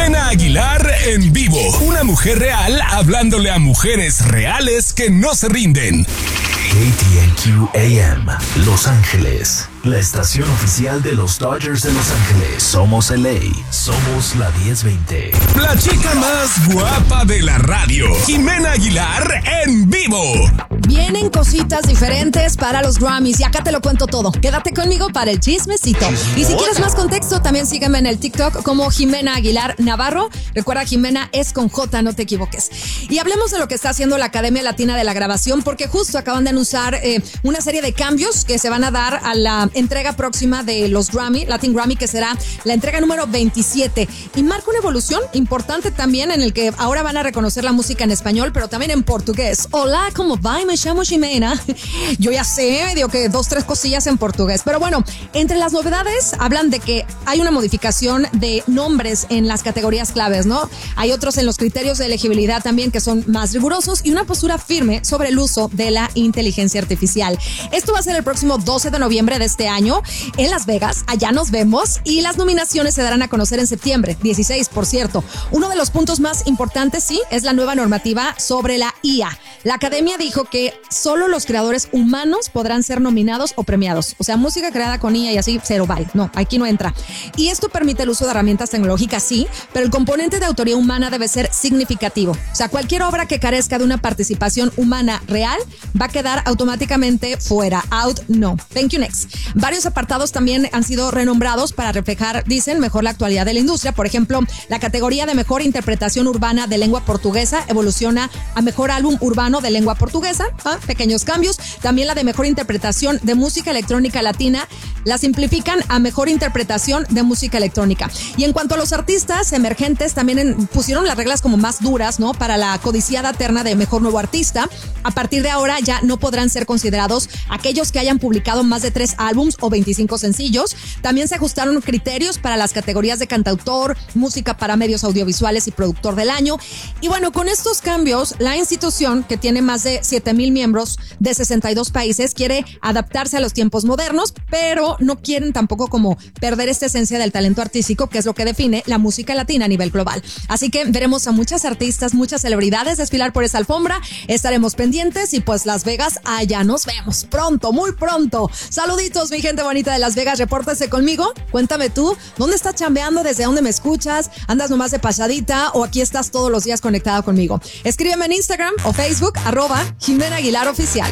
Jimena Aguilar en vivo. Una mujer real hablándole a mujeres reales que no se rinden. KTNQ AM, Los Ángeles. La estación oficial de los Dodgers de Los Ángeles. Somos LA. Somos la 1020. La chica más guapa de la radio. Jimena Aguilar en vivo. Vienen cositas diferentes para los Grammys y acá te lo cuento todo. Quédate conmigo para el chismecito. Y si quieres más contexto, también sígueme en el TikTok como Jimena Aguilar Navarro. Recuerda, Jimena es con J, no te equivoques. Y hablemos de lo que está haciendo la Academia Latina de la Grabación, porque justo acaban de anunciar una serie de cambios que se van a dar a la entrega próxima de los Grammy, Latin Grammy, que será la entrega número 27. Y marca una evolución importante también en el que ahora van a reconocer la música en español, pero también en portugués. Hola, ¿cómo va? Me llamo Jimena. Yo ya sé, medio que 2-3 cosillas en portugués. Pero bueno, entre las novedades hablan de que hay una modificación de nombres en las categorías claves, ¿no? Hay otros en los criterios de elegibilidad también que son más rigurosos y una postura firme sobre el uso de la inteligencia artificial. Esto va a ser el próximo 12 de noviembre de este año en Las Vegas. Allá nos vemos y las nominaciones se darán a conocer en septiembre, 16, por cierto. Uno de los puntos más importantes, sí, es la nueva normativa sobre la IA. La Academia dijo que solo los creadores humanos podrán ser nominados o premiados. O sea, música creada con IA y así, cero vale. No, aquí no entra. Y esto permite el uso de herramientas tecnológicas, sí, pero el componente de autoría humana debe ser significativo. O sea, cualquier obra que carezca de una participación humana real va a quedar automáticamente fuera. Out, no. Thank you, next. Varios apartados también han sido renombrados para reflejar, dicen, mejor la actualidad de la industria. Por ejemplo, la categoría de mejor interpretación urbana de lengua portuguesa evoluciona a mejor álbum urbano de lengua portuguesa. Pequeños cambios. También la de mejor interpretación de música electrónica latina la simplifican a mejor interpretación de música electrónica. Y en cuanto a los artistas emergentes, también pusieron las reglas como más duras, ¿no? Para la codiciada terna de mejor nuevo artista. A partir de ahora ya no podrán ser considerados aquellos que hayan publicado más de 3 álbums o 25 sencillos. También se ajustaron criterios para las categorías de cantautor, música para medios audiovisuales y productor del año. Y bueno, con estos cambios, la institución, que tiene más de 7,000 miembros de 62 países, quiere adaptarse a los tiempos modernos, pero no quieren tampoco como perder esta esencia del talento artístico, que es lo que define la música latina a nivel global. Así que veremos a muchas artistas, muchas celebridades desfilar por esa alfombra. Estaremos pendientes y pues Las Vegas, allá nos vemos pronto, muy pronto. Saluditos, mi gente bonita de Las Vegas, repórtese conmigo. Cuéntame tú, ¿dónde estás chambeando? ¿Desde dónde me escuchas? ¿Andas nomás de pasadita o aquí estás todos los días conectado conmigo? Escríbeme en Instagram o Facebook, @Jimena Aguilar Oficial.